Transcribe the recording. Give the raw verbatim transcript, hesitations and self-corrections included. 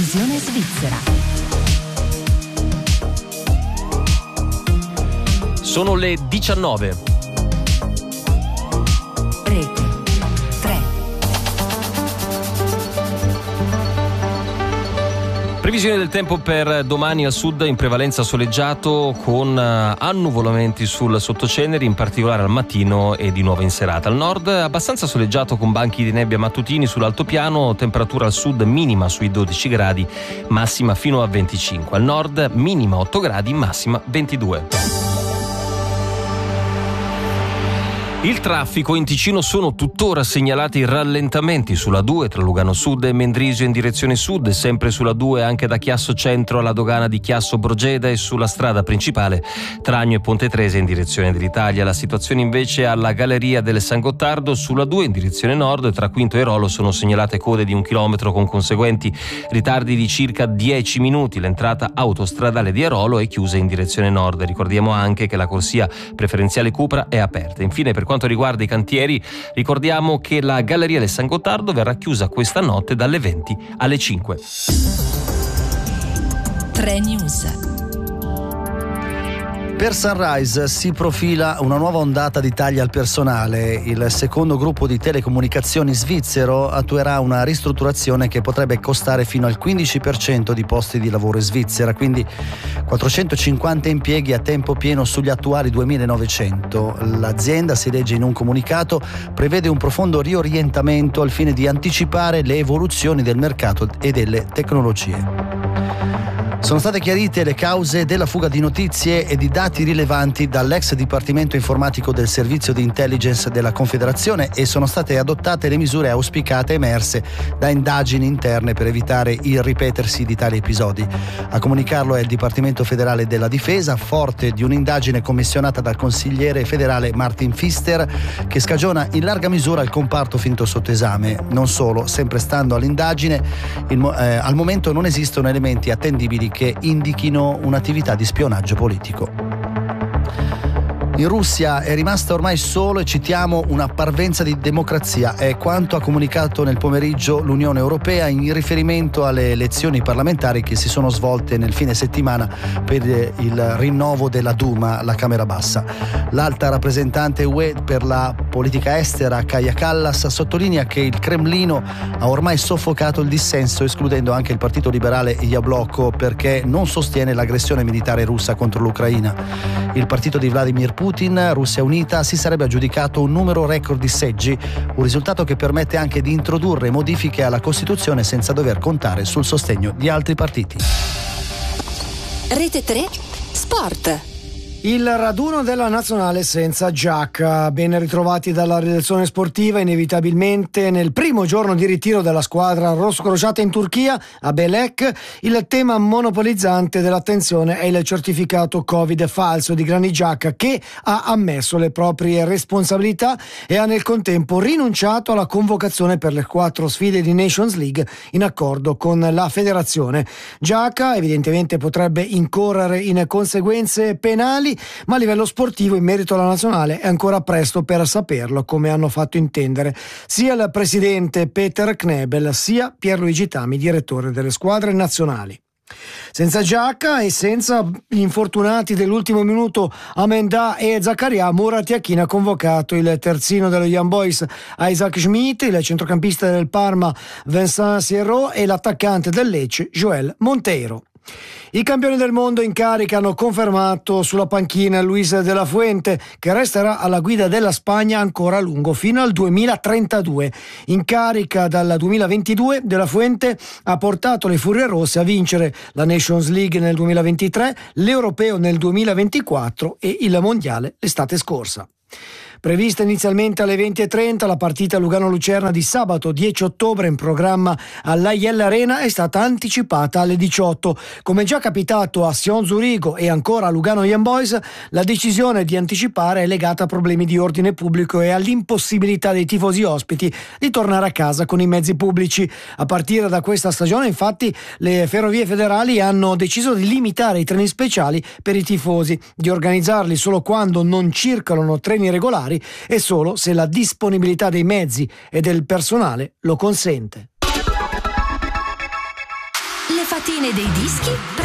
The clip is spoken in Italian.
Radiovisione Svizzera. Sono le diciannove. Rete tre. Previsione del tempo per domani: al sud in prevalenza soleggiato con annuvolamenti sul sottoceneri, in particolare al mattino e di nuovo in serata. Al nord abbastanza soleggiato con banchi di nebbia mattutini sull'altopiano, temperatura al sud minima sui dodici gradi, massima fino a venticinque. Al nord minima otto gradi, massima ventidue. Il traffico in Ticino: sono tuttora segnalati rallentamenti sulla due tra Lugano Sud e Mendrisio in direzione sud, sempre sulla due anche da Chiasso Centro alla dogana di Chiasso Brogeda e sulla strada principale Tragno e Ponte Trese in direzione dell'Italia. La situazione invece alla Galleria del San Gottardo sulla due in direzione nord tra Quinto e Rolo sono segnalate code di un chilometro con conseguenti ritardi di circa dieci minuti. L'entrata autostradale di Arolo è chiusa in direzione nord. Ricordiamo anche che la corsia preferenziale Cupra è aperta. Infine, per quanto riguarda i cantieri, ricordiamo che la Galleria del San Gottardo verrà chiusa questa notte dalle venti alle cinque. tre News. Per Sunrise si profila una nuova ondata di tagli al personale. Il secondo gruppo di telecomunicazioni svizzero attuerà una ristrutturazione che potrebbe costare fino al quindici per cento di posti di lavoro in Svizzera, quindi quattrocentocinquanta impieghi a tempo pieno sugli attuali duemilanovecento. L'azienda, si legge in un comunicato, prevede un profondo riorientamento al fine di anticipare le evoluzioni del mercato e delle tecnologie. Sono state chiarite le cause della fuga di notizie e di dati rilevanti dall'ex Dipartimento Informatico del Servizio di Intelligence della Confederazione e sono state adottate le misure auspicate emerse da indagini interne per evitare il ripetersi di tali episodi. A comunicarlo è il Dipartimento Federale della Difesa, forte di un'indagine commissionata dal consigliere federale Martin Pfister, che scagiona in larga misura il comparto finito sotto esame. Non solo, sempre stando all'indagine, il, eh, al momento non esistono elementi attendibili che indichino un'attività di spionaggio politico. In Russia è rimasta ormai solo, e citiamo, una parvenza di democrazia. È quanto ha comunicato nel pomeriggio l'Unione Europea in riferimento alle elezioni parlamentari che si sono svolte nel fine settimana per il rinnovo della Duma, la Camera Bassa. L'alta rappresentante U E per la politica estera, Kaja Kallas, sottolinea che il Cremlino ha ormai soffocato il dissenso, escludendo anche il partito liberale Yabloko, perché non sostiene l'aggressione militare russa contro l'Ucraina. Il partito di Vladimir Putin Putin, Russia Unita, si sarebbe aggiudicato un numero record di seggi, un risultato che permette anche di introdurre modifiche alla Costituzione senza dover contare sul sostegno di altri partiti. Rete tre Sport. Il raduno della nazionale senza giacca. Ben ritrovati dalla redazione sportiva. Inevitabilmente nel primo giorno di ritiro della squadra rossocrociata in Turchia, a Belek, il tema monopolizzante dell'attenzione è il certificato Covid falso di Granit Xhaka, che ha ammesso le proprie responsabilità e ha nel contempo rinunciato alla convocazione per le quattro sfide di Nations League in accordo con la federazione. Xhaka evidentemente potrebbe incorrere in conseguenze penali, ma a livello sportivo in merito alla nazionale è ancora presto per saperlo, come hanno fatto intendere sia il presidente Peter Knebel sia Pierluigi Tami, direttore delle squadre nazionali. Senza Xhaka e senza gli infortunati dell'ultimo minuto Amenda e Zaccaria, Murat Yakin ha convocato il terzino dello Young Boys Isaac Schmidt, il centrocampista del Parma Vincent Sierro e l'attaccante del Lecce Joel Monteiro. I campioni del mondo in carica hanno confermato sulla panchina Luis de la Fuente, che resterà alla guida della Spagna ancora a lungo, fino al duemilatrentadue. In carica dal duemilaventidue, de la Fuente ha portato le Furie Rosse a vincere la Nations League nel duemilaventitré, l'Europeo nel duemilaventiquattro e il Mondiale l'estate scorsa. Prevista inizialmente alle venti e trenta, la partita Lugano-Lucerna di sabato dieci ottobre in programma all'Aiel Arena è stata anticipata alle diciotto. Come già capitato a Sion Zurigo e ancora a Lugano Young Boys, la decisione di anticipare è legata a problemi di ordine pubblico e all'impossibilità dei tifosi ospiti di tornare a casa con i mezzi pubblici. A partire da questa stagione, infatti, le Ferrovie Federali hanno deciso di limitare i treni speciali per i tifosi, di organizzarli solo quando non circolano treni regolari e solo se la disponibilità dei mezzi e del personale lo consente. Le fatine dei dischi